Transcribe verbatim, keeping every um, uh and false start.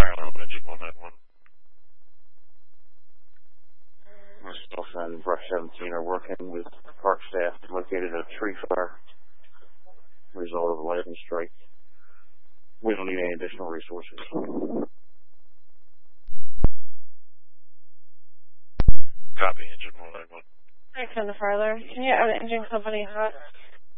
Ireland, engine one nine one. Myself and Brush seventeen are working with park staff located a tree fire result of a lightning strike. We don't need any additional resources. Copy, engine one nine one. Thanks, on the farther. Can you get out of engine company hot?